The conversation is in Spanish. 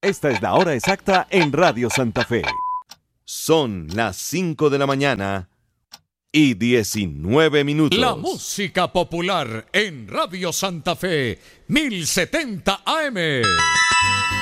Esta es la hora exacta en Radio Santa Fe. Son las 5 de la mañana y 19 minutos. La música popular en Radio Santa Fe, 1070 AM.